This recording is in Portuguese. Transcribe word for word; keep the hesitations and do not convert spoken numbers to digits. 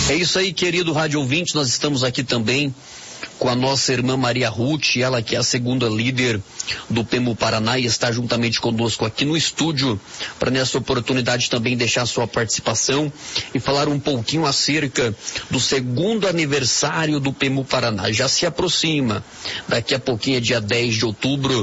É isso aí, querido rádio ouvinte, nós estamos aqui também com a nossa irmã Maria Ruth, ela que é a segunda líder do PEMU Paraná e está juntamente conosco aqui no estúdio para nessa oportunidade também deixar sua participação e falar um pouquinho acerca do segundo aniversário do PEMU Paraná. Já se aproxima, daqui a pouquinho é dia dez de outubro,